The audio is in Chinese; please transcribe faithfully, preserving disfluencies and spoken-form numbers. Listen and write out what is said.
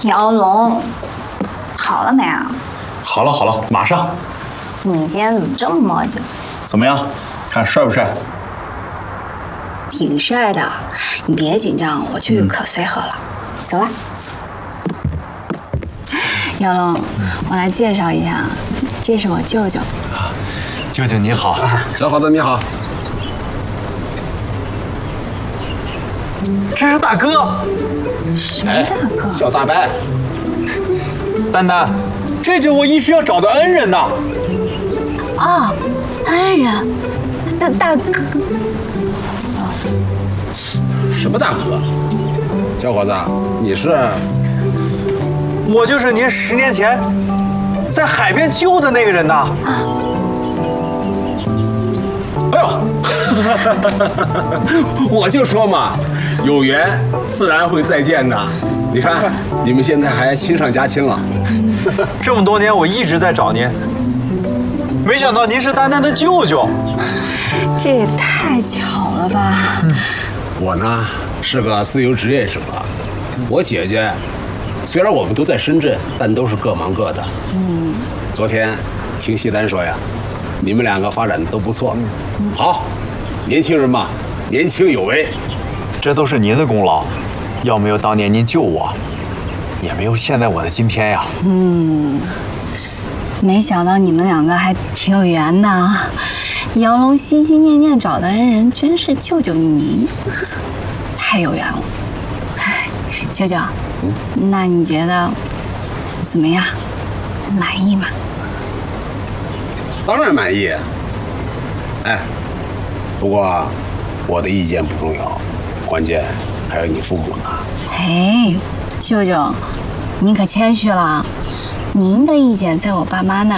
姚龙，好了没啊？ 好了好了，马上。 你今天怎么这么磨叽？ 怎么样？看帅不帅？ 挺帅的，你别紧张，我去可随和了。嗯、走吧。姚龙，我来介绍一下，这是我舅舅。 啊，舅舅你好， 小伙子你好。 这是大哥。 谁大哥？ 小大白。 丹丹，这就是我一直要找的恩人呐。 哦，恩人，大大哥。 什么大哥？小伙子，你是？ 我就是您十年前在海边救的那个人呐。啊、 哎呦，我就说嘛，有缘自然会再见的。你看，你们现在还亲上加亲了。 这么多年我一直在找您，没想到您是丹丹的舅舅。 这也太巧了吧！ 嗯、我呢是个自由职业者，我姐姐虽然我们都在深圳，但都是各忙各的。嗯，昨天听西单说呀，你们两个发展的都不错。嗯、好，年轻人嘛，年轻有为， 这都是您的功劳。要没有当年您救我，也没有现在我的今天呀。 嗯，没想到你们两个还挺有缘的啊！姚龙心心念念找的恩人，居然是舅舅您，太有缘了。舅舅，嗯、那你觉得怎么样？满意吗？ 当然满意。哎，不过我的意见不重要，关键还有你父母呢。 哎，舅舅，您可谦虚了。您的意见在我爸妈那